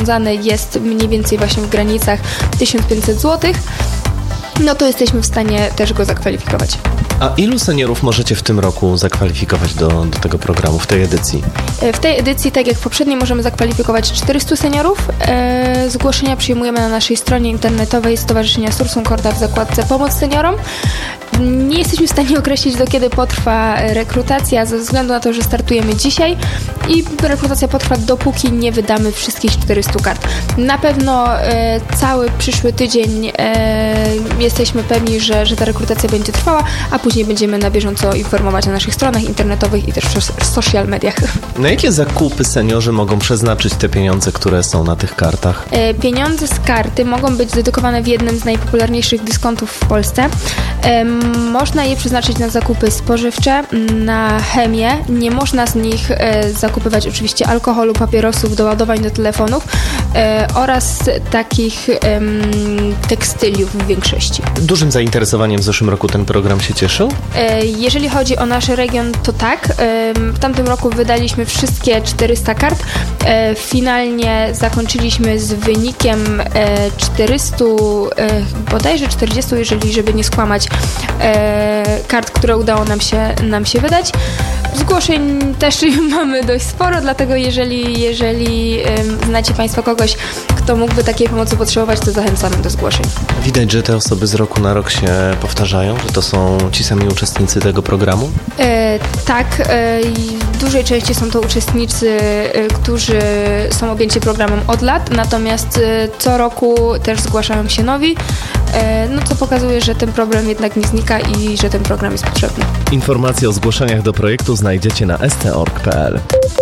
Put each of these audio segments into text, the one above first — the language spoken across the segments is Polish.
zobowiązany jest mniej więcej właśnie w granicach 1500 zł, no to jesteśmy w stanie też go zakwalifikować. A ilu seniorów możecie w tym roku zakwalifikować do tego programu, w tej edycji? W tej edycji, tak jak w poprzedniej, możemy zakwalifikować 400 seniorów. Zgłoszenia przyjmujemy na naszej stronie internetowej Stowarzyszenia Sursum Corda w zakładce Pomoc Seniorom. Nie jesteśmy w stanie określić, do kiedy potrwa rekrutacja, ze względu na to, że startujemy dzisiaj i rekrutacja potrwa, dopóki nie wydamy wszystkich 400 kart. Na pewno cały przyszły tydzień jesteśmy pewni, że ta rekrutacja będzie trwała, a później będziemy na bieżąco informować na naszych stronach internetowych i też w social mediach. Na jakie zakupy seniorzy mogą przeznaczyć te pieniądze, które są na tych kartach? Pieniądze z karty mogą być dedykowane w jednym z najpopularniejszych dyskontów w Polsce. Można je przeznaczyć na zakupy spożywcze, na chemię. Nie można z nich zakupywać oczywiście alkoholu, papierosów, doładowań do telefonów oraz takich tekstyliów w większości. Dużym zainteresowaniem w zeszłym roku ten program się cieszył? Jeżeli chodzi o nasz region, to tak. W tamtym roku wydaliśmy wszystkie 400 kart. Finalnie zakończyliśmy z wynikiem 400, bodajże 40, żeby nie skłamać, kart, które udało nam się wydać. Zgłoszeń też mamy dość sporo, dlatego jeżeli znacie Państwo kogoś, kto mógłby takiej pomocy potrzebować, to zachęcamy do zgłoszeń. Widać, że te osoby z roku na rok się powtarzają, że to są ci sami uczestnicy tego programu? Tak, w dużej części są to uczestnicy, którzy są objęci programem od lat, natomiast co roku też zgłaszają się nowi, no co pokazuje, że ten problem jednak nie znika i że ten program jest potrzebny. Informacje o zgłoszeniach do projektu znajdziecie na st.org.pl.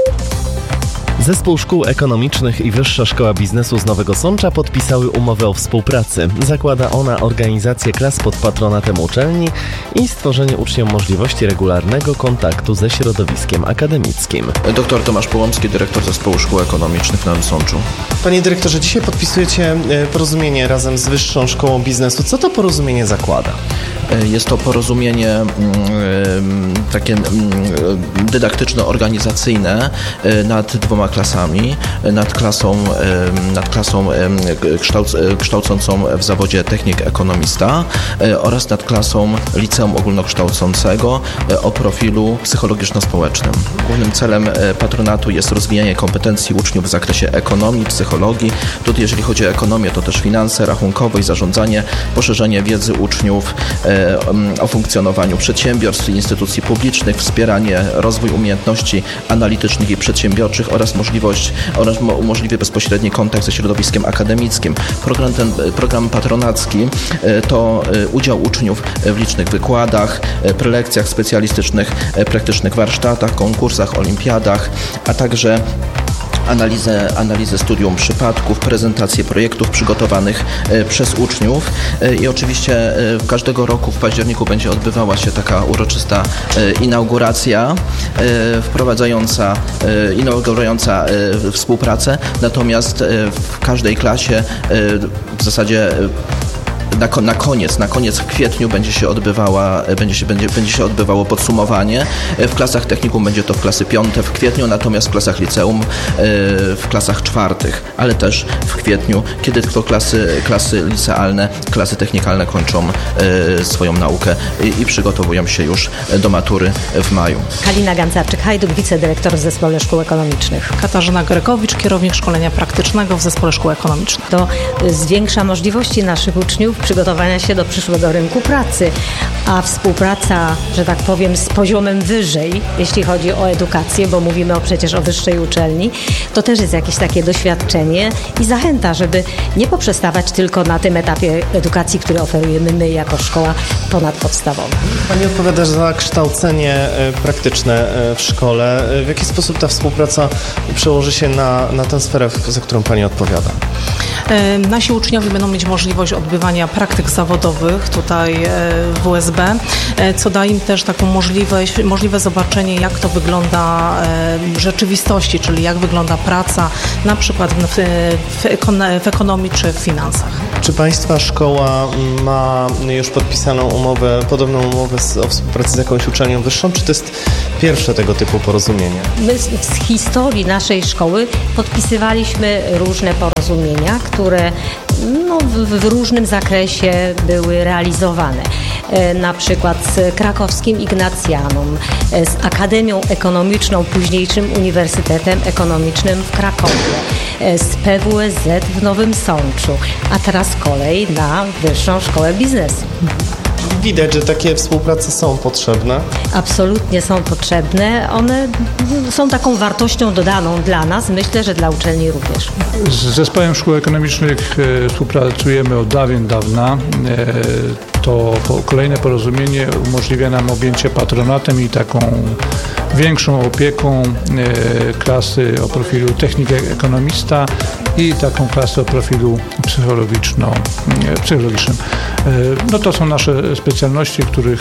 Zespół Szkół Ekonomicznych i Wyższa Szkoła Biznesu z Nowego Sącza podpisały umowę o współpracy. Zakłada ona organizację klas pod patronatem uczelni i stworzenie uczniom możliwości regularnego kontaktu ze środowiskiem akademickim. Dr Tomasz Połomski, dyrektor Zespołu Szkół Ekonomicznych w Nowym Sączu. Panie dyrektorze, dzisiaj podpisujecie porozumienie razem z Wyższą Szkołą Biznesu. Co to porozumienie zakłada? Jest to porozumienie takie dydaktyczno-organizacyjne nad dwoma klasami. Nad klasą kształcącą w zawodzie technik ekonomista oraz nad klasą liceum ogólnokształcącego o profilu psychologiczno-społecznym. Głównym celem patronatu jest rozwijanie kompetencji uczniów w zakresie ekonomii, psychologii. Tutaj jeżeli chodzi o ekonomię, to też finanse, rachunkowość, zarządzanie, poszerzenie wiedzy uczniów o funkcjonowaniu przedsiębiorstw i instytucji publicznych, wspieranie, rozwój umiejętności analitycznych i przedsiębiorczych oraz umożliwia bezpośredni kontakt ze środowiskiem akademickim. Program patronacki to udział uczniów w licznych wykładach, prelekcjach specjalistycznych, praktycznych warsztatach, konkursach, olimpiadach, a także analizę studium przypadków, prezentację projektów przygotowanych przez uczniów i oczywiście każdego roku w październiku będzie odbywała się taka uroczysta inauguracja inaugurująca współpracę, natomiast w każdej klasie w zasadzie na koniec w kwietniu będzie się odbywało podsumowanie. W klasach technikum będzie to w klasy 5 w kwietniu, natomiast w klasach liceum w klasach 4, ale też w kwietniu, kiedy tylko klasy licealne, klasy technikalne kończą swoją naukę i przygotowują się już do matury w maju. Halina Gancarczyk-Hajduk, wicedyrektor w Zespole Szkół Ekonomicznych. Katarzyna Gregowicz, kierownik szkolenia praktycznego w Zespole Szkół Ekonomicznych. To zwiększa możliwości naszych uczniów przygotowania się do przyszłego rynku pracy, a współpraca, że tak powiem, z poziomem wyżej, jeśli chodzi o edukację, bo mówimy przecież o wyższej uczelni, to też jest jakieś takie doświadczenie i zachęta, żeby nie poprzestawać tylko na tym etapie edukacji, który oferujemy my jako szkoła ponadpodstawowa. Pani odpowiada za kształcenie praktyczne w szkole. W jaki sposób ta współpraca przełoży się na tę sferę, za którą Pani odpowiada? Nasi uczniowie będą mieć możliwość odbywania praktyk zawodowych tutaj w WSB, co da im też taką możliwe zobaczenie, jak to wygląda w rzeczywistości, czyli jak wygląda praca na przykład w ekonomii czy w finansach. Czy Państwa szkoła ma już podpisaną umowę, podobną umowę o współpracy z jakąś uczelnią wyższą, czy to jest pierwsze tego typu porozumienie? My z historii naszej szkoły podpisywaliśmy różne porozumienia, które w różnym zakresie były realizowane. Na przykład z krakowskim Ignacjanum, z Akademią Ekonomiczną, późniejszym Uniwersytetem Ekonomicznym w Krakowie, z PWSZ w Nowym Sączu, a teraz kolej na Wyższą Szkołę Biznesu. Widać, że takie współprace są potrzebne. Absolutnie są potrzebne. One są taką wartością dodaną dla nas, myślę, że dla uczelni również. Z Zespołem Szkół Ekonomicznych współpracujemy od dawna. To kolejne porozumienie umożliwia nam objęcie patronatem i taką większą opieką klasy o profilu technik ekonomista i taką klasę o profilu psychologicznym. To są nasze specjalności, których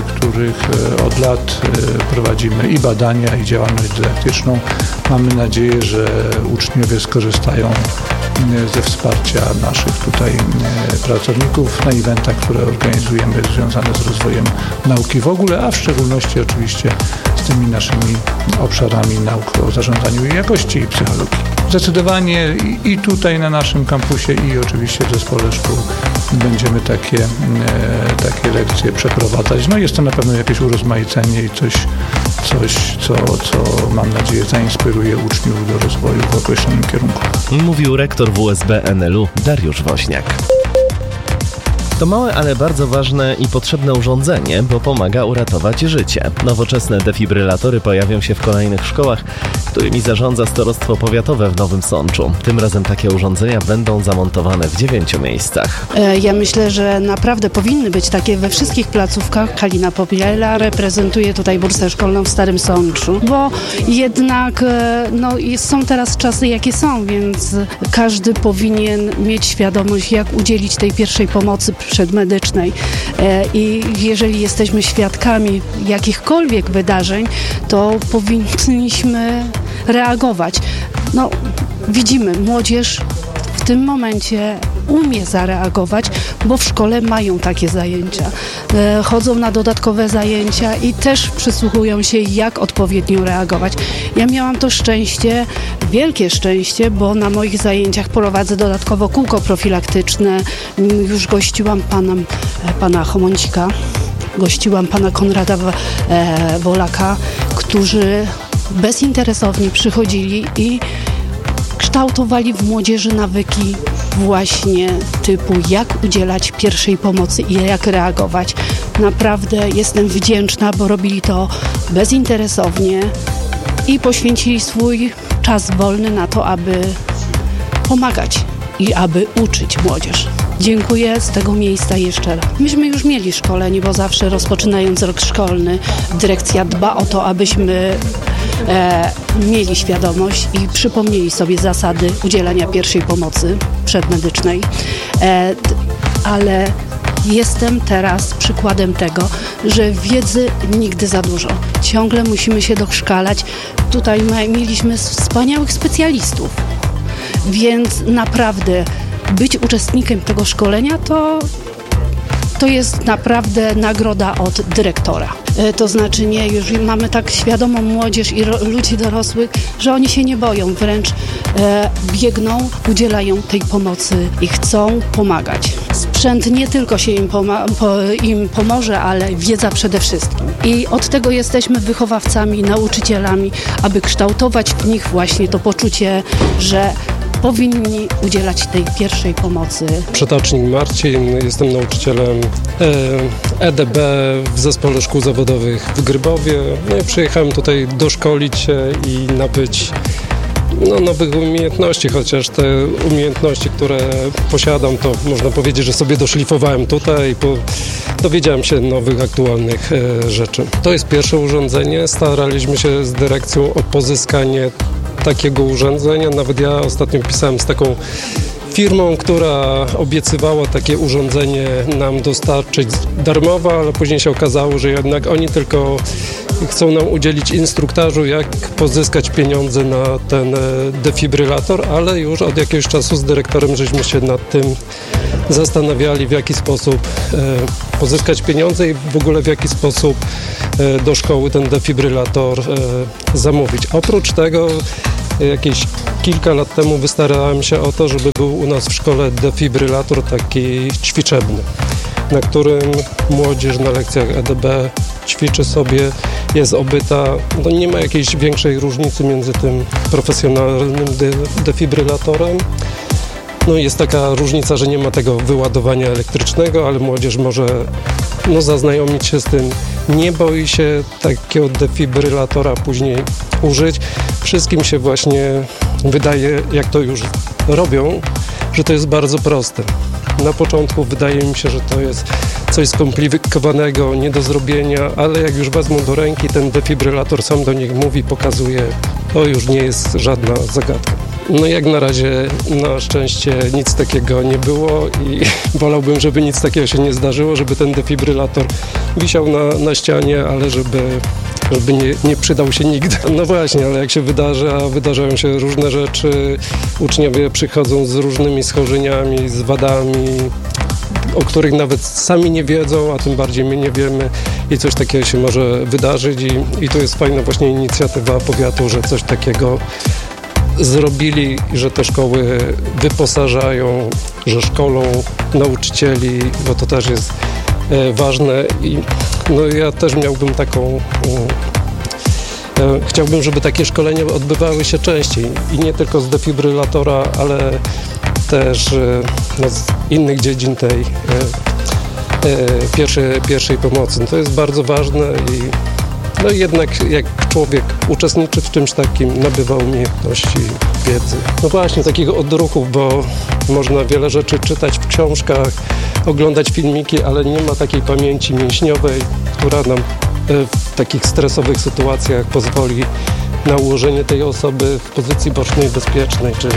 od lat prowadzimy i badania, i działalność dydaktyczną. Mamy nadzieję, że uczniowie skorzystają ze wsparcia naszych tutaj pracowników na eventach, które organizujemy związane z rozwojem nauki w ogóle, a w szczególności oczywiście z tymi naszymi obszarami nauk o zarządzaniu i jakości i psychologii. Zdecydowanie i tutaj na naszym kampusie i oczywiście w zespole szkół będziemy takie lekcje przeprowadzać. Jest to na pewno jakieś urozmaicenie i coś, co mam nadzieję zainspiruje uczniów do rozwoju w określonym kierunku. Mówił rektor WSB NLU Dariusz Woźniak. To małe, ale bardzo ważne i potrzebne urządzenie, bo pomaga uratować życie. Nowoczesne defibrylatory pojawią się w kolejnych szkołach, którymi zarządza Starostwo Powiatowe w Nowym Sączu. Tym razem takie urządzenia będą zamontowane w 9 miejscach. Ja myślę, że naprawdę powinny być takie we wszystkich placówkach. Halina Popiela reprezentuje tutaj bursę szkolną w Starym Sączu, bo jednak są teraz czasy, jakie są, więc każdy powinien mieć świadomość, jak udzielić tej pierwszej pomocy przedmedycznej. I jeżeli jesteśmy świadkami jakichkolwiek wydarzeń, to powinniśmy reagować. Widzimy, młodzież w tym momencie umie zareagować, bo w szkole mają takie zajęcia. Chodzą na dodatkowe zajęcia i też przysłuchują się, jak odpowiednio reagować. Ja miałam to szczęście, wielkie szczęście, bo na moich zajęciach prowadzę dodatkowo kółko profilaktyczne. Już gościłam pana Chomącika, gościłam pana Konrada Wolaka, którzy bezinteresownie przychodzili i kształtowali w młodzieży nawyki właśnie typu jak udzielać pierwszej pomocy i jak reagować. Naprawdę jestem wdzięczna, bo robili to bezinteresownie i poświęcili swój czas wolny na to, aby pomagać i aby uczyć młodzież. Dziękuję z tego miejsca jeszcze raz. Myśmy już mieli szkolenie, bo zawsze rozpoczynając rok szkolny dyrekcja dba o to, abyśmy mieli świadomość i przypomnieli sobie zasady udzielania pierwszej pomocy przedmedycznej, ale jestem teraz przykładem tego, że wiedzy nigdy za dużo. Ciągle musimy się doszkalać. Tutaj mieliśmy wspaniałych specjalistów, więc naprawdę być uczestnikiem tego szkolenia to jest naprawdę nagroda od dyrektora. To znaczy już mamy tak świadomą młodzież i ludzi dorosłych, że oni się nie boją, wręcz biegną, udzielają tej pomocy i chcą pomagać. Sprzęt nie tylko się im pomoże, ale wiedza przede wszystkim. I od tego jesteśmy wychowawcami, nauczycielami, aby kształtować w nich właśnie to poczucie, że powinni udzielać tej pierwszej pomocy. Przetacznik Marcin, jestem nauczycielem EDB w Zespole Szkół Zawodowych w Grybowie. I przyjechałem tutaj doszkolić się i nabyć nowych umiejętności, chociaż te umiejętności, które posiadam, to można powiedzieć, że sobie doszlifowałem tutaj, dowiedziałem się nowych, aktualnych rzeczy. To jest pierwsze urządzenie. Staraliśmy się z dyrekcją o pozyskanie takiego urządzenia. Nawet ja ostatnio pisałem z taką firmą, która obiecywała takie urządzenie nam dostarczyć darmowo, ale później się okazało, że jednak oni tylko chcą nam udzielić instruktażu, jak pozyskać pieniądze na ten defibrylator, ale już od jakiegoś czasu z dyrektorem żeśmy się nad tym zastanawiali, w jaki sposób pozyskać pieniądze i w ogóle w jaki sposób do szkoły ten defibrylator zamówić. Oprócz tego jakieś kilka lat temu wystarałem się o to, żeby był u nas w szkole defibrylator taki ćwiczebny, na którym młodzież na lekcjach EDB ćwiczy sobie, jest obyta. No nie ma jakiejś większej różnicy między tym profesjonalnym defibrylatorem. No jest taka różnica, że nie ma tego wyładowania elektrycznego, ale młodzież może zaznajomić się z tym. Nie boi się takiego defibrylatora później użyć. Wszystkim się właśnie wydaje, jak to już robią, że to jest bardzo proste. Na początku wydaje mi się, że to jest coś skomplikowanego, nie do zrobienia, ale jak już wezmą do ręki, ten defibrylator sam do nich mówi, pokazuje, to już nie jest żadna zagadka. No jak na razie na szczęście nic takiego nie było i wolałbym, żeby nic takiego się nie zdarzyło, żeby ten defibrylator wisiał na ścianie, ale żeby nie przydał się nigdy. No właśnie, ale jak się wydarzają się różne rzeczy, uczniowie przychodzą z różnymi schorzeniami, z wadami, o których nawet sami nie wiedzą, a tym bardziej my nie wiemy i coś takiego się może wydarzyć i to jest fajna właśnie inicjatywa powiatu, że coś takiego zrobili, że te szkoły wyposażają, że szkolą nauczycieli, bo to też jest ważne i no ja też miałbym taką chciałbym, żeby takie szkolenia odbywały się częściej i nie tylko z defibrylatora, ale też z innych dziedzin tej pierwszej pomocy. To jest bardzo ważne i no jednak jak człowiek uczestniczy w czymś takim, nabywa umiejętności, wiedzy. No właśnie, takiego odruchu, bo można wiele rzeczy czytać w książkach, oglądać filmiki, ale nie ma takiej pamięci mięśniowej, która nam w takich stresowych sytuacjach pozwoli na ułożenie tej osoby w pozycji bocznej bezpiecznej, czy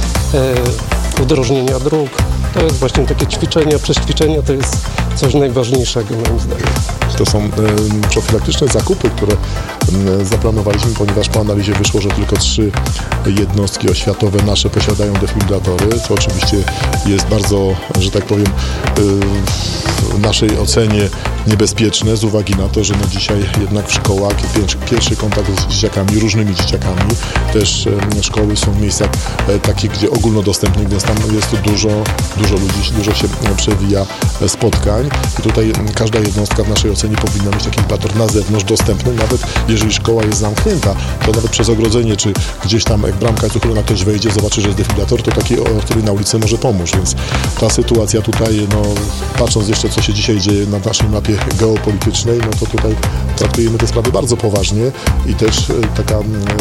udrożnienia dróg. To jest właśnie takie ćwiczenia, przećwiczenia to jest coś najważniejszego moim zdaniem. To są profilaktyczne zakupy, które zaplanowaliśmy, ponieważ po analizie wyszło, że tylko 3 jednostki oświatowe nasze posiadają defibrylatory, co oczywiście jest bardzo, że tak powiem, w naszej ocenie niebezpieczne z uwagi na to, że no dzisiaj jednak w szkołach pierwszy kontakt z dzieciakami, różnymi dzieciakami, też szkoły są w miejscach takich, gdzie ogólnodostępnych, więc tam jest dużo ludzi, dużo się przewija spotkań i tutaj każda jednostka w naszej ocenie powinna mieć taki inkubator na zewnątrz dostępny, nawet jeżeli szkoła jest zamknięta, to nawet przez ogrodzenie, czy gdzieś tam jak bramka jest uchylona, ktoś wejdzie, zobaczy, że jest defibrilator, to taki, który na ulicy może pomóc, więc ta sytuacja tutaj, no patrząc jeszcze, co się dzisiaj dzieje na naszej mapie geopolitycznej, no to tutaj traktujemy te sprawy bardzo poważnie i też taka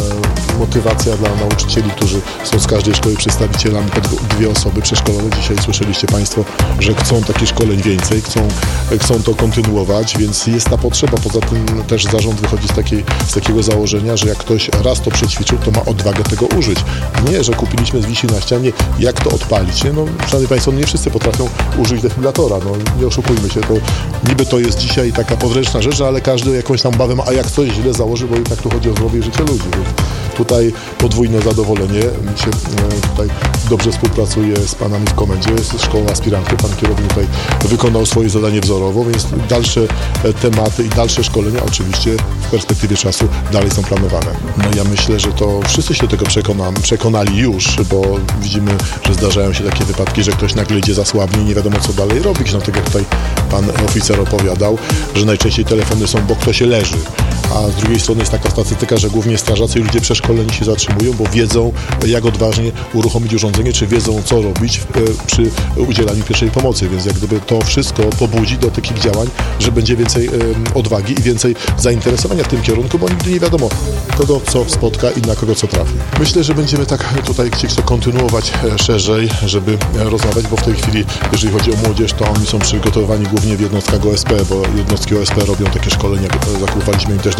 motywacja dla nauczycieli, którzy są z każdej szkoły przedstawicielami, po 2 osoby przeszkolone. Dzisiaj słyszeliście Państwo, że chcą takich szkoleń więcej, chcą to kontynuować, więc jest ta potrzeba. Poza tym też zarząd wychodzi z takiego założenia, że jak ktoś raz to przećwiczył, to ma odwagę tego użyć. Nie, że kupiliśmy z wisi na ścianie, jak to odpalić. Nie? No, szanowni Państwo, nie wszyscy potrafią użyć defibrylatora. No, nie oszukujmy się, to niby to jest dzisiaj taka podręczna rzecz, ale każdy jakąś tam bawę ma, a jak coś źle założy, bo i tak tu chodzi o zdrowie i życie ludzi. Więc tutaj podwójne zadowolenie. Mi się tutaj dobrze współpracuje z panami w komendzie, z szkołą aspirantów. Pan kierownik tutaj wykonał swoje zadanie wzorowo, więc dalsze tematy i dalsze szkolenia oczywiście w perspektywie czasu dalej są planowane. No ja myślę, że to wszyscy się do tego przekonali już, bo widzimy, że zdarzają się takie wypadki, że ktoś nagle idzie za słabnie i nie wiadomo, co dalej robić. No tak jak tutaj pan oficer opowiadał, że najczęściej telefony są, bo ktoś leży. A z drugiej strony jest taka statystyka, że głównie strażacy i ludzie przeszkoleni się zatrzymują, bo wiedzą, jak odważnie uruchomić urządzenie, czy wiedzą, co robić przy udzielaniu pierwszej pomocy. Więc jak gdyby to wszystko pobudzi do takich działań, że będzie więcej odwagi i więcej zainteresowania w tym kierunku, bo nigdy nie wiadomo, kogo co spotka i na kogo co trafi. Myślę, że będziemy tak tutaj chcieć to kontynuować szerzej, żeby rozmawiać, bo w tej chwili, jeżeli chodzi o młodzież, to oni są przygotowani głównie w jednostkach OSP, bo jednostki OSP robią takie szkolenia, zakupowaliśmy im też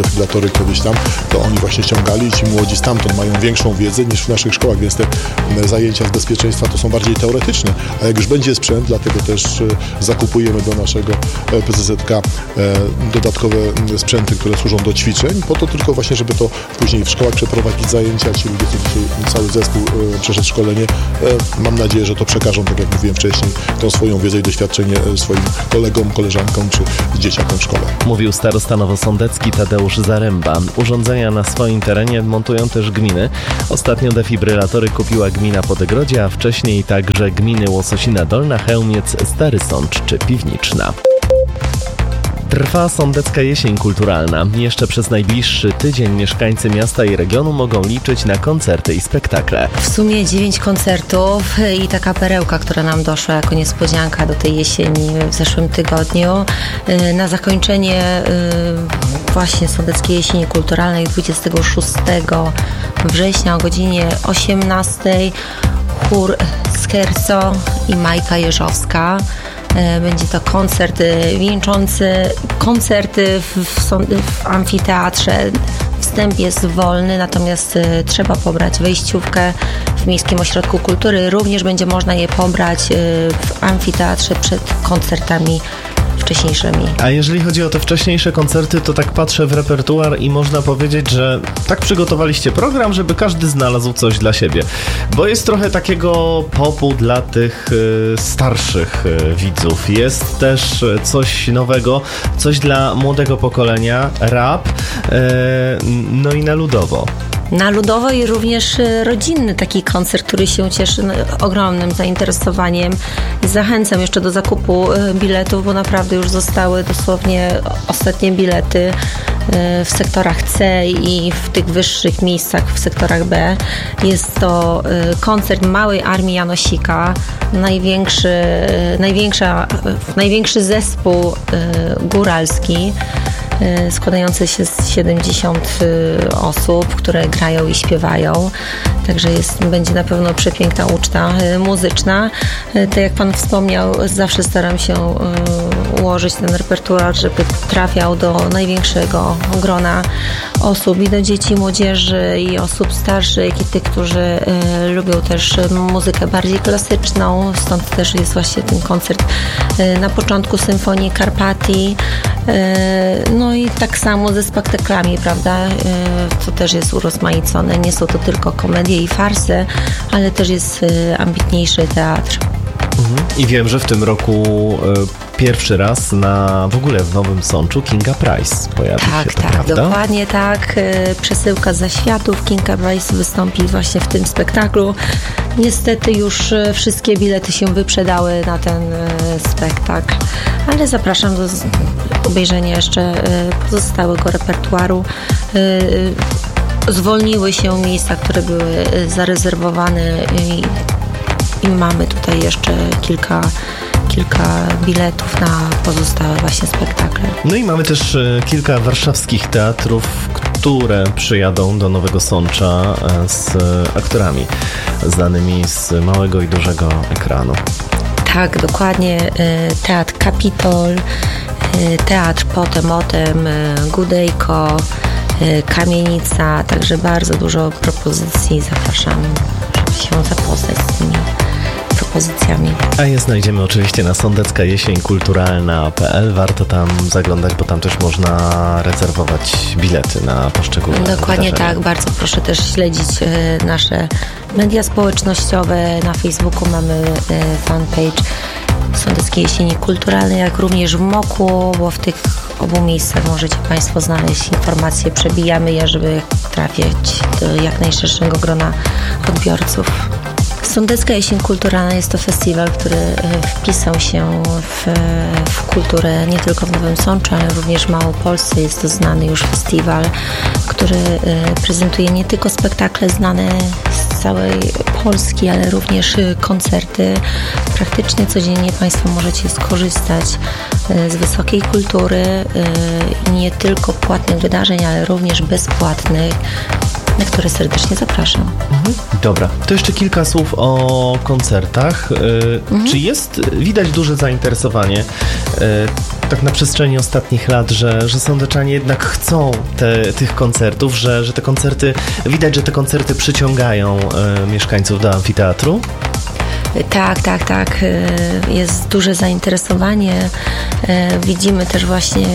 defibrylatory kiedyś tam, to oni właśnie ściągali i ci młodzi stamtąd mają większą wiedzę niż w naszych szkołach, więc te zajęcia z bezpieczeństwa to są bardziej teoretyczne, a jak już będzie sprzęt, dlatego też zakupujemy do naszego PZZK dodatkowe sprzęty, które służą do ćwiczeń, po to tylko właśnie, żeby to później w szkołach przeprowadzić zajęcia. Ci ludzie, co dzisiaj cały zespół przeszedł szkolenie, mam nadzieję, że to przekażą, tak jak mówiłem wcześniej, tą swoją wiedzę i doświadczenie swoim kolegom, koleżankom czy dzieciakom w szkole. Mówił starosta nowosądecki Tadeusz Zaręba. Urządzenia na swoim terenie montują też gminy. Ostatnio defibrylatory kupiła gmina Podegrodzie, a wcześniej także gminy Łososina Dolna, Chełmiec, Stary Sącz czy Piwniczna. Trwa Sądecka Jesień Kulturalna. Jeszcze przez najbliższy tydzień mieszkańcy miasta i regionu mogą liczyć na koncerty i spektakle. W sumie 9 koncertów i taka perełka, która nam doszła jako niespodzianka do tej jesieni w zeszłym tygodniu. Na zakończenie właśnie Sądeckiej Jesieni Kulturalnej 26 września o godzinie 18 chór Scherzo i Majka Jeżowska. Będzie to koncert wieńczący koncerty w amfiteatrze. Wstęp jest wolny, natomiast trzeba pobrać wejściówkę w Miejskim Ośrodku Kultury. Również będzie można je pobrać w amfiteatrze przed koncertami wcześniejszymi. A jeżeli chodzi o te wcześniejsze koncerty, to tak patrzę w repertuar i można powiedzieć, że tak przygotowaliście program, żeby każdy znalazł coś dla siebie. Bo jest trochę takiego popu dla tych starszych widzów. Jest też coś nowego, coś dla młodego pokolenia, rap, no i na ludowo. Na ludowo i również rodzinny taki koncert, który się cieszy ogromnym zainteresowaniem. Zachęcam jeszcze do zakupu biletów, bo naprawdę już zostały dosłownie ostatnie bilety w sektorach C i w tych wyższych miejscach w sektorach B. Jest to koncert Małej Armii Janosika, największy zespół góralski, składający się z 70 osób, które grają i śpiewają. Także będzie na pewno przepiękna uczta muzyczna. Tak jak Pan wspomniał, zawsze staram się ułożyć ten repertuar, żeby trafiał do największego grona osób i do dzieci, młodzieży i osób starszych i tych, którzy lubią też muzykę bardziej klasyczną. Stąd też jest właśnie ten koncert na początku Symfonii Karpatii. No i tak samo ze spektaklami, prawda? To też jest urozmaicone. Nie są to tylko komedie i farsy, ale też jest ambitniejszy teatr. I wiem, że w tym roku pierwszy raz w ogóle w Nowym Sączu Kinga Price pojawi się, to prawda? Dokładnie tak. Przesyłka zaświatów. Kinga Price wystąpi właśnie w tym spektaklu. Niestety już wszystkie bilety się wyprzedały na ten spektakl, ale zapraszam do obejrzenia jeszcze pozostałego repertuaru. Zwolniły się miejsca, które były zarezerwowane i mamy tutaj jeszcze kilka biletów na pozostałe właśnie spektakle. No i mamy też kilka warszawskich teatrów, które przyjadą do Nowego Sącza z aktorami znanymi z małego i dużego ekranu. Tak, dokładnie. Teatr Kapitol, Teatr Potem, Gudejko, Kamienica, także bardzo dużo propozycji. Zapraszam, żeby się zapoznać z tymi propozycjami. A je znajdziemy oczywiście na sądeckajesieńkulturalna.pl. Warto tam zaglądać, bo tam też można rezerwować bilety na poszczególne Dokładnie wydarzenia. tak. Bardzo proszę też śledzić nasze media społecznościowe. Na Facebooku mamy fanpage Sądeckiej Jesieni Kulturalnej, jak również w MOK-u, bo w tych obu miejscach możecie Państwo znaleźć informacje. Przebijamy je, żeby trafiać do jak najszerszego grona odbiorców. Sądecka Jesień Kulturalna jest to festiwal, który wpisał się w kulturę nie tylko w Nowym Sączu, ale również w Małopolsce. Jest to znany już festiwal, który prezentuje nie tylko spektakle znane z całej Polski, ale również koncerty. Praktycznie codziennie Państwo możecie skorzystać z wysokiej kultury, nie tylko płatnych wydarzeń, ale również bezpłatnych. na które serdecznie zapraszam. Dobra, to jeszcze kilka słów o koncertach. Czy widać duże zainteresowanie tak na przestrzeni ostatnich lat, że sądeczanie jednak chcą tych koncertów, że te koncerty, widać, że te koncerty przyciągają mieszkańców do amfiteatru? Tak. Jest duże zainteresowanie. Widzimy też właśnie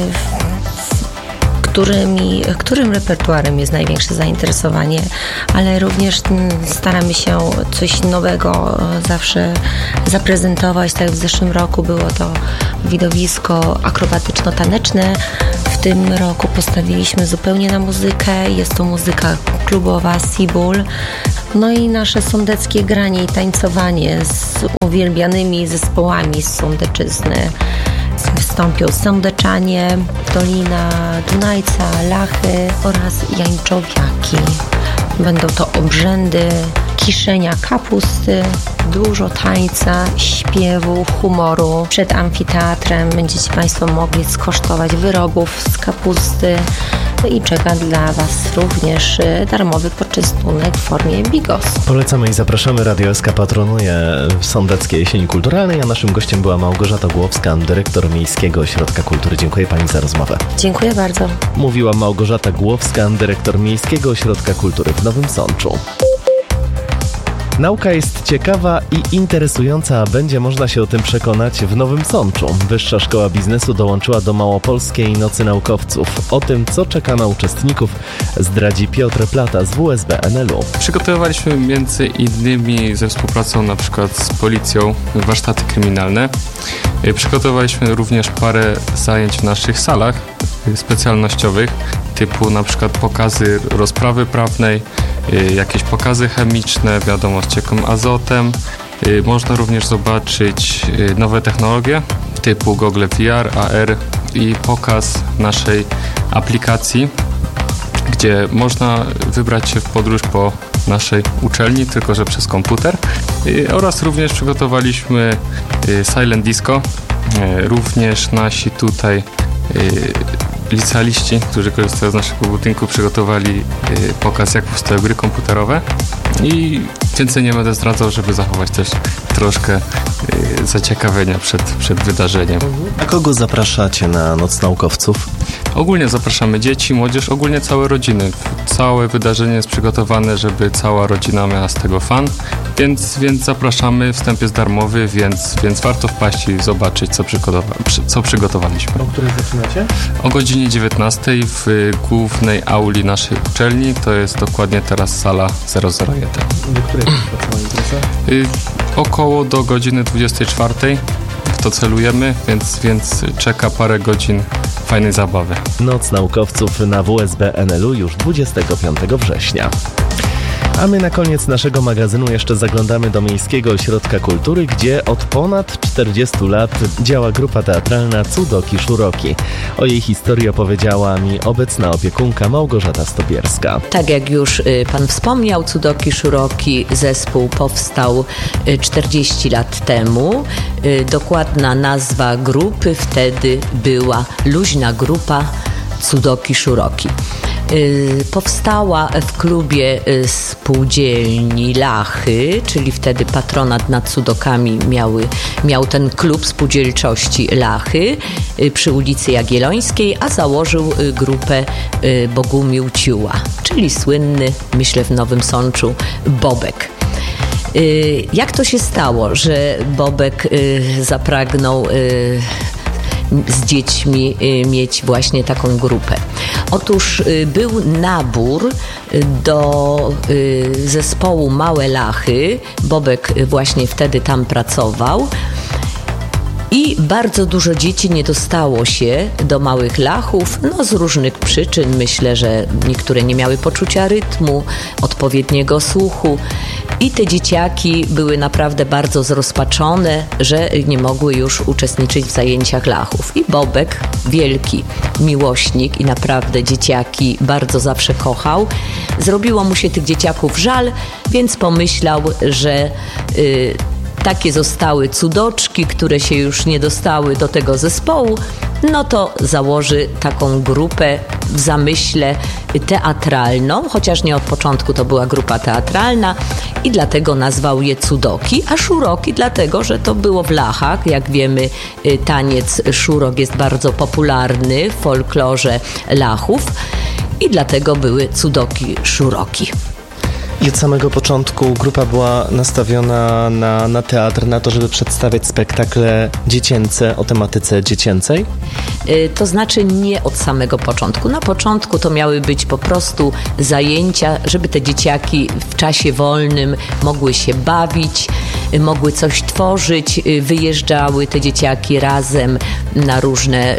którym repertuarem jest największe zainteresowanie, ale również staramy się coś nowego zawsze zaprezentować. Tak jak w zeszłym roku było to widowisko akrobatyczno-taneczne. W tym roku postawiliśmy zupełnie na muzykę. Jest to muzyka klubowa Sibul. No i nasze sądeckie granie i tańcowanie z uwielbianymi zespołami z Sądeczyzny. Wystąpią Sądeczanie, Dolina Dunajca, Lachy oraz Jańczowiaki. Będą to obrzędy kiszenia kapusty, dużo tańca, śpiewu, humoru. Przed amfiteatrem będziecie Państwo mogli skosztować wyrobów z kapusty. I czeka dla Was również darmowy poczęstunek w formie bigos. Polecamy i zapraszamy. Radio SK patronuje Sądeckiej Jesieni Kulturalnej, a naszym gościem była Małgorzata Głowska, dyrektor Miejskiego Ośrodka Kultury. Dziękuję Pani za rozmowę. Dziękuję bardzo. Mówiła Małgorzata Głowska, dyrektor Miejskiego Ośrodka Kultury w Nowym Sączu. Nauka jest ciekawa i interesująca, a będzie można się o tym przekonać w Nowym Sączu. Wyższa Szkoła Biznesu dołączyła do Małopolskiej Nocy Naukowców. O tym, co czeka na uczestników, zdradzi Piotr Plata z WSB NLU. Przygotowywaliśmy między innymi ze współpracą na przykład z policją warsztaty kryminalne. Przygotowaliśmy również parę zajęć w naszych salach specjalnościowych, typu na przykład pokazy rozprawy prawnej, jakieś pokazy chemiczne, wiadomo, z ciekłym azotem. Można również zobaczyć nowe technologie typu gogle VR, AR i pokaz naszej aplikacji, gdzie można wybrać się w podróż po naszej uczelni, tylko że przez komputer. Oraz również przygotowaliśmy Silent Disco. Również nasi tutaj licealiści, którzy korzystają z naszego budynku, przygotowali pokaz, jak powstają gry komputerowe i więcej nie będę zdradzał, żeby zachować też troszkę zaciekawienia przed wydarzeniem. A kogo zapraszacie na Noc Naukowców? Ogólnie zapraszamy dzieci, młodzież, ogólnie całe rodziny. Całe wydarzenie jest przygotowane, żeby cała rodzina miała z tego fan, więc zapraszamy, wstęp jest darmowy, więc warto wpaść i zobaczyć, co przygotowaliśmy. O której zaczynacie? O godzinie 19 w głównej auli naszej uczelni, to jest dokładnie teraz sala 001. Do której jest impreza? Około do godziny 24. W to celujemy, więc czeka parę godzin fajnej zabawy. Noc Naukowców na WSB NLU już 25 września. A my na koniec naszego magazynu jeszcze zaglądamy do Miejskiego Ośrodka Kultury, gdzie od ponad 40 lat działa grupa teatralna Cudoki Szuroki. O jej historii opowiedziała mi obecna opiekunka Małgorzata Stopierska. Tak jak już Pan wspomniał, Cudoki Szuroki zespół powstał 40 lat temu. Dokładna nazwa grupy wtedy była Luźna Grupa Cudoki Szuroki. Powstała w klubie spółdzielni Lachy, czyli wtedy patronat nad cudokami miał ten klub spółdzielczości Lachy przy ulicy Jagiellońskiej, a założył grupę Bogumił Ciuła, czyli słynny, myślę, w Nowym Sączu Bobek. Jak to się stało, że Bobek zapragnął z dziećmi mieć właśnie taką grupę? Otóż był nabór do zespołu Małe Lachy. Bobek właśnie wtedy tam pracował. I bardzo dużo dzieci nie dostało się do Małych Lachów, z różnych przyczyn. Myślę, że niektóre nie miały poczucia rytmu, odpowiedniego słuchu. I te dzieciaki były naprawdę bardzo zrozpaczone, że nie mogły już uczestniczyć w zajęciach Lachów. I Bobek, wielki miłośnik i naprawdę dzieciaki bardzo zawsze kochał, zrobiło mu się tych dzieciaków żal, więc pomyślał, że takie zostały cudoczki, które się już nie dostały do tego zespołu, no to założy taką grupę w zamyśle teatralną, chociaż nie od początku to była grupa teatralna i dlatego nazwał je Cudoki, a Szuroki dlatego, że to było w Lachach. Jak wiemy, taniec szurok jest bardzo popularny w folklorze Lachów i dlatego były Cudoki Szuroki. I od samego początku grupa była nastawiona na teatr, na to, żeby przedstawiać spektakle dziecięce o tematyce dziecięcej? To znaczy nie od samego początku. Na początku to miały być po prostu zajęcia, żeby te dzieciaki w czasie wolnym mogły się bawić, mogły coś tworzyć. Wyjeżdżały te dzieciaki razem na różne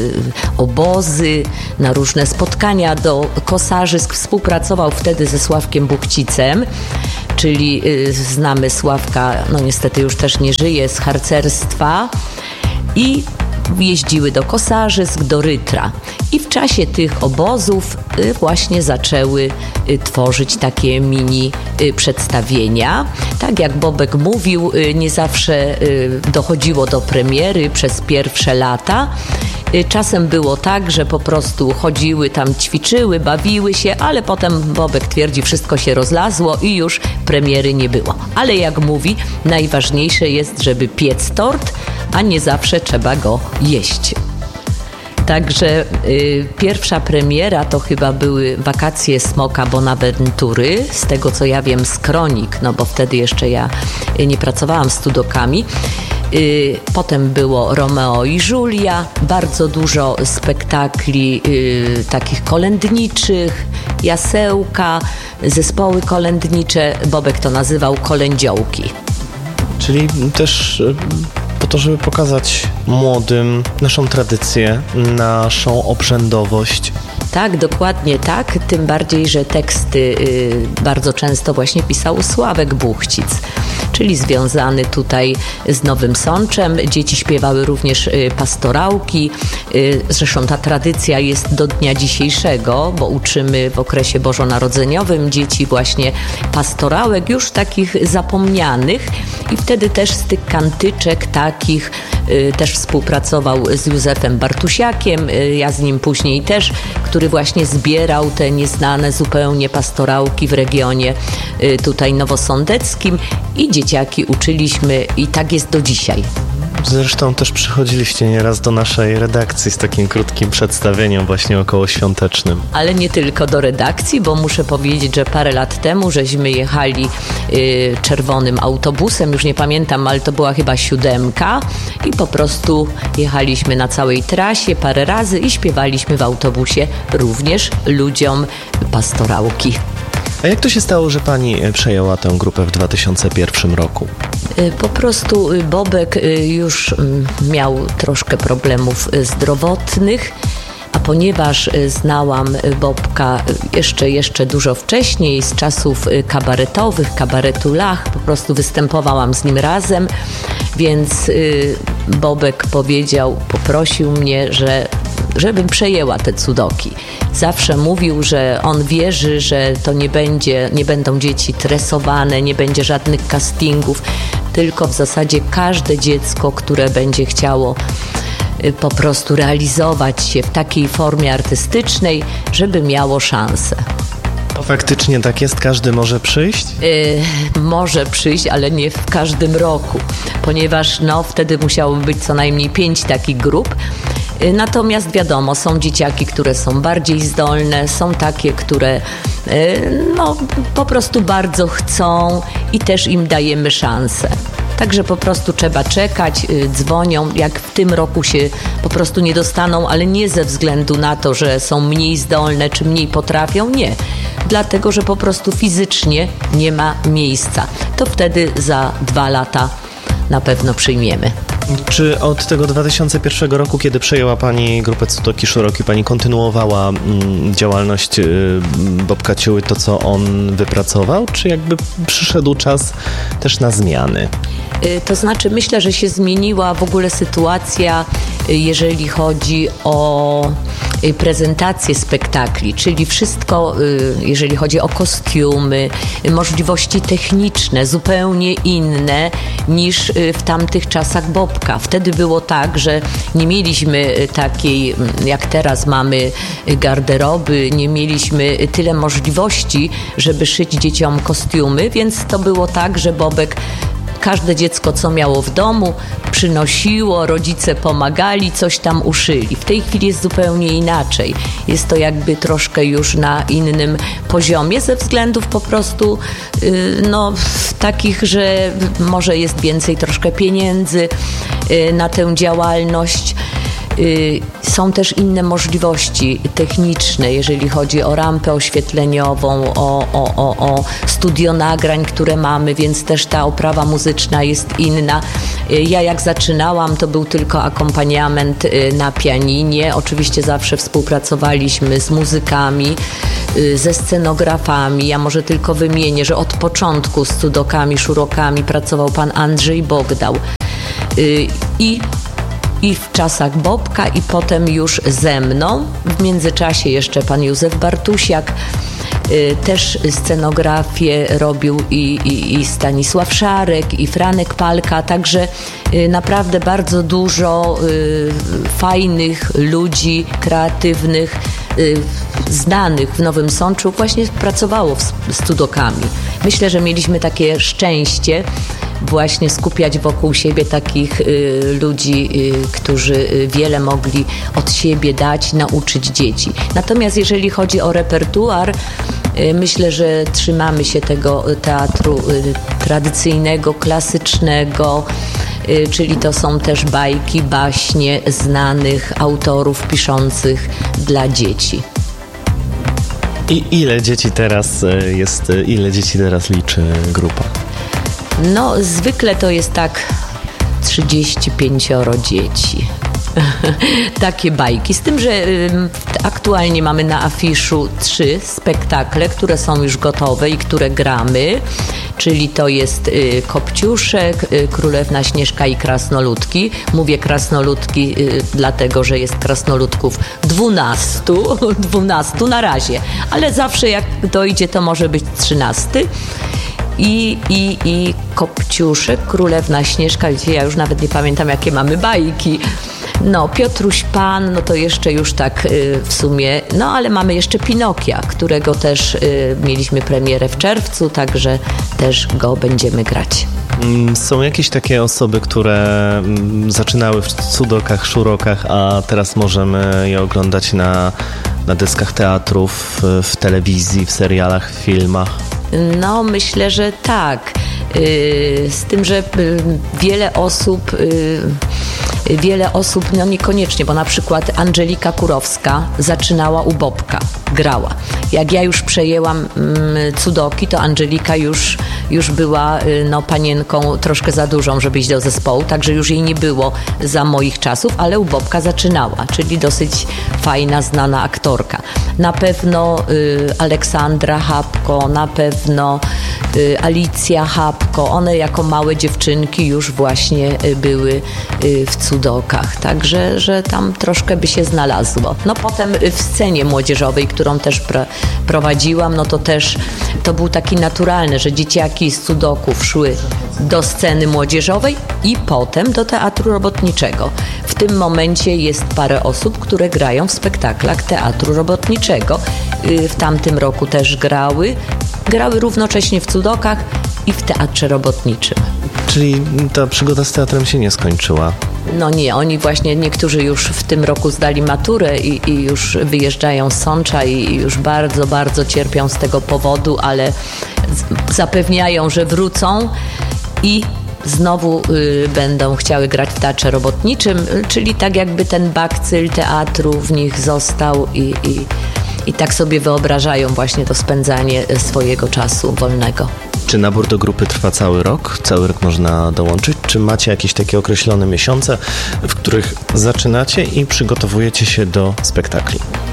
obozy, na różne spotkania do Kosarzysk. Współpracował wtedy ze Sławkiem Bukcicem, czyli znamy Sławka, no niestety już też nie żyje, z harcerstwa i jeździły do Kosarzysk, do Rytra. I w czasie tych obozów właśnie zaczęły tworzyć takie mini przedstawienia. Tak jak Bobek mówił, nie zawsze dochodziło do premiery przez pierwsze lata. Czasem było tak, że po prostu chodziły tam, ćwiczyły, bawiły się, ale potem Bobek twierdzi, wszystko się rozlazło i już premiery nie było. Ale jak mówi, najważniejsze jest, żeby piec tort, a nie zawsze trzeba go jeść. Także pierwsza premiera to chyba były Wakacje Smoka Bonaventury, z tego co ja wiem z kronik, no bo wtedy jeszcze ja nie pracowałam z Cudokami. Potem było Romeo i Julia, bardzo dużo spektakli takich kolędniczych, jasełka, zespoły kolędnicze, Bobek to nazywał kolędziołki. Czyli też po to, żeby pokazać młodym naszą tradycję, naszą obrzędowość. Tak, dokładnie tak, tym bardziej, że teksty bardzo często właśnie pisał Sławek Buchcic, czyli związany tutaj z Nowym Sączem. Dzieci śpiewały również pastorałki, zresztą ta tradycja jest do dnia dzisiejszego, bo uczymy w okresie bożonarodzeniowym dzieci właśnie pastorałek, już takich zapomnianych i wtedy też z tych kantyczek takich też współpracował z Józefem Bartusiakiem, ja z nim później też, który właśnie zbierał te nieznane zupełnie pastorałki w regionie tutaj nowosądeckim i dzieciaki uczyliśmy i tak jest do dzisiaj. Zresztą też przychodziliście nieraz do naszej redakcji z takim krótkim przedstawieniem właśnie okołoświątecznym. Ale nie tylko do redakcji, bo muszę powiedzieć, że parę lat temu żeśmy jechali czerwonym autobusem, już nie pamiętam, ale to była chyba 7 i po prostu jechaliśmy na całej trasie parę razy i śpiewaliśmy w autobusie również ludziom pastorałki. A jak to się stało, że pani przejęła tę grupę w 2001 roku? Po prostu Bobek już miał troszkę problemów zdrowotnych, a ponieważ znałam Bobka jeszcze dużo wcześniej, z czasów kabaretowych, kabaretu Lach, po prostu występowałam z nim razem, więc Bobek poprosił mnie, żebym przejęła te Cudoki. Zawsze mówił, że on wierzy, że to nie będą dzieci tresowane, nie będzie żadnych castingów, tylko w zasadzie każde dziecko, które będzie chciało po prostu realizować się w takiej formie artystycznej, żeby miało szansę. Faktycznie tak jest? Każdy może przyjść? Może przyjść, ale nie w każdym roku, ponieważ wtedy musiałoby być co najmniej 5 takich grup. Natomiast wiadomo, są dzieciaki, które są bardziej zdolne, są takie, które po prostu bardzo chcą i też im dajemy szansę. Także po prostu trzeba czekać, dzwonią, jak w tym roku się po prostu nie dostaną, ale nie ze względu na to, że są mniej zdolne czy mniej potrafią, nie. Dlatego, że po prostu fizycznie nie ma miejsca. To wtedy za 2 lata na pewno przyjmiemy. Czy od tego 2001 roku, kiedy przejęła pani grupę Cudoki Szuroki, pani kontynuowała działalność Bobka Ciuły, to co on wypracował, czy jakby przyszedł czas też na zmiany? To znaczy myślę, że się zmieniła w ogóle sytuacja, jeżeli chodzi o prezentację spektakli, czyli wszystko, jeżeli chodzi o kostiumy, możliwości techniczne, zupełnie inne niż w tamtych czasach Bobka. Wtedy było tak, że nie mieliśmy takiej, jak teraz mamy, garderoby, nie mieliśmy tyle możliwości, żeby szyć dzieciom kostiumy, więc to było tak, że Bobek każde dziecko, co miało w domu, przynosiło, rodzice pomagali, coś tam uszyli. W tej chwili jest zupełnie inaczej. Jest to jakby troszkę już na innym poziomie ze względów po prostu takich, że może jest więcej troszkę pieniędzy na tę działalność. Są też inne możliwości techniczne, jeżeli chodzi o rampę oświetleniową, o studio nagrań, które mamy, więc też ta oprawa muzyczna jest inna. Ja jak zaczynałam, to był tylko akompaniament na pianinie. Oczywiście zawsze współpracowaliśmy z muzykami, ze scenografami. Ja może tylko wymienię, że od początku z cudokami, szurokami pracował pan Andrzej Bogdał. I w czasach Bobka, i potem już ze mną. W międzyczasie jeszcze pan Józef Bartusiak też scenografię robił i Stanisław Szarek, i Franek Palka, także naprawdę bardzo dużo fajnych ludzi, kreatywnych, znanych w Nowym Sączu właśnie pracowało z cudokami. Myślę, że mieliśmy takie szczęście właśnie skupiać wokół siebie takich ludzi, którzy wiele mogli od siebie dać, nauczyć dzieci. Natomiast jeżeli chodzi o repertuar, myślę, że trzymamy się tego teatru tradycyjnego, klasycznego, czyli to są też bajki, baśnie znanych autorów piszących dla dzieci. I ile dzieci teraz liczy grupa? No, zwykle to jest tak 35 dzieci. Takie bajki. Z tym, że aktualnie mamy na afiszu 3 spektakle, które są już gotowe i które gramy. Czyli to jest Kopciuszek, Królewna Śnieżka i Krasnoludki. Mówię krasnoludki dlatego, że jest krasnoludków 12 na razie. Ale zawsze jak dojdzie, to może być 13. I Kopciuszek, Królewna Śnieżka, wiecie, ja już nawet nie pamiętam, jakie mamy bajki. No, Piotruś Pan, no to jeszcze już tak w sumie, no ale mamy jeszcze Pinokia, którego też mieliśmy premierę w czerwcu, także też go będziemy grać. Są jakieś takie osoby, które zaczynały w cudokach, szurokach, a teraz możemy je oglądać na deskach teatrów, w telewizji, w serialach, w filmach? No, myślę, że tak. Z tym, że wiele osób, no niekoniecznie, bo na przykład Angelika Kurowska zaczynała u Bobka, grała. Jak ja już przejęłam cudoki, to Angelika już była panienką troszkę za dużą, żeby iść do zespołu, także już jej nie było za moich czasów, ale u Bobka zaczynała, czyli dosyć fajna, znana aktorka. Na pewno Aleksandra Habko, na pewno Alicja Habko, one jako małe dziewczynki już właśnie były w cudokach, także że tam troszkę by się znalazło. No potem w scenie młodzieżowej, którą też prowadziłam, no to też to był taki naturalny, że dzieciaki z cudoków szły do sceny młodzieżowej i potem do teatru robotniczego. W tym momencie jest parę osób, które grają w spektaklach teatru robotniczego. W tamtym roku też grały równocześnie w cudokach i w teatrze robotniczym. Czyli ta przygoda z teatrem się nie skończyła? No nie, oni właśnie, niektórzy już w tym roku zdali maturę i już wyjeżdżają z Sącza i już bardzo, bardzo cierpią z tego powodu, ale zapewniają, że wrócą i znowu będą chciały grać w teatrze robotniczym, czyli tak jakby ten bakcyl teatru w nich został i tak sobie wyobrażają właśnie to spędzanie swojego czasu wolnego. Czy nabór do grupy trwa cały rok? Cały rok można dołączyć? Czy macie jakieś takie określone miesiące, w których zaczynacie i przygotowujecie się do spektakli?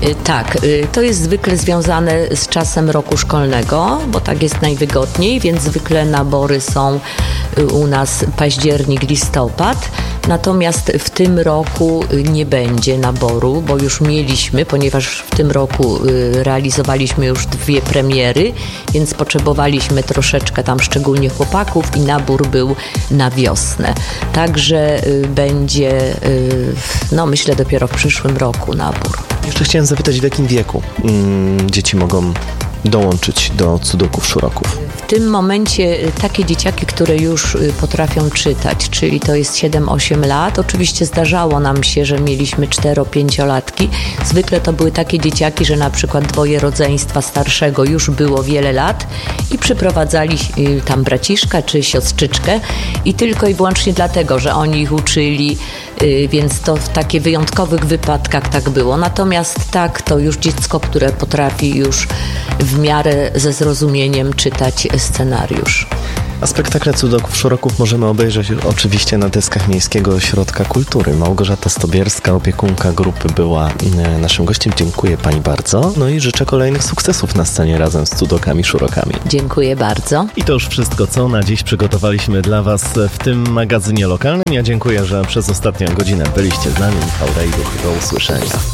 Tak, to jest zwykle związane z czasem roku szkolnego, bo tak jest najwygodniej, więc zwykle nabory są u nas październik, listopad. Natomiast w tym roku nie będzie naboru, bo już mieliśmy, ponieważ w tym roku realizowaliśmy już 2 premiery, więc potrzebowaliśmy troszeczkę tam szczególnie chłopaków i nabór był na wiosnę. Także będzie, myślę, dopiero w przyszłym roku nabór. Jeszcze chciałem zapytać, w jakim wieku dzieci mogą dołączyć do cudoków szuroków? W tym momencie takie dzieciaki, które już potrafią czytać, czyli to jest 7-8 lat. Oczywiście zdarzało nam się, że mieliśmy 4-5-latki. Zwykle to były takie dzieciaki, że na przykład 2 rodzeństwa starszego już było wiele lat i przyprowadzali tam braciszka czy siostrzyczkę i tylko i wyłącznie dlatego, że oni ich uczyli, więc to w takich wyjątkowych wypadkach tak było. Natomiast tak, to już dziecko, które potrafi już w miarę ze zrozumieniem czytać scenariusz. A spektakle Cudoków Szuroków możemy obejrzeć oczywiście na deskach Miejskiego Ośrodka Kultury. Małgorzata Stobierska, opiekunka grupy, była naszym gościem. Dziękuję Pani bardzo. No i życzę kolejnych sukcesów na scenie razem z Cudokami Szurokami. Dziękuję bardzo. I to już wszystko, co na dziś przygotowaliśmy dla Was w tym magazynie lokalnym. Ja dziękuję, że przez ostatnią godzinę byliście z nami. Michał Rejduch, do usłyszenia.